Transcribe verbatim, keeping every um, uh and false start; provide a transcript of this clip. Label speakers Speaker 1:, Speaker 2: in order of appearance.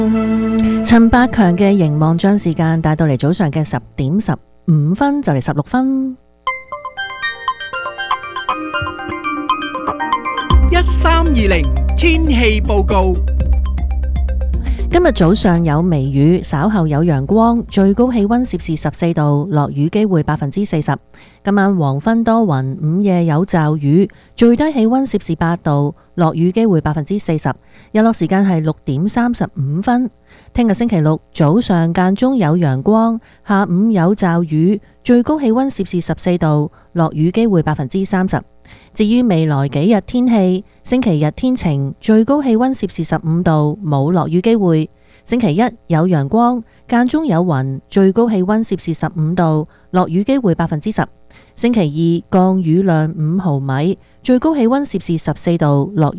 Speaker 1: 陳百強嘅凝望將時間帶到嚟早上嘅十點十五分，就嚟十六分。
Speaker 2: 一三二零天氣報告。
Speaker 1: 今日早上有微雨，稍後有陽光，最高氣溫攝氏十四度，落雨機會百分之四十。今晚黃昏多雲，午夜有驟雨，最低氣溫攝氏八度，落雨機會百分之四十。日落時間係六點三十五分。聽日星期六早上間中有陽光，下午有驟雨，最高氣溫攝氏十四度，落雨機會百分之三十。至於未來幾日天氣，星期日天晴，最高氣溫攝氏十五度，冇落雨機會。星期一有陽光，間中有雲，最高氣溫攝氏十五度，落雨機會百分之十。星期二降雨量五毫米，最高氣溫攝氏十四度，落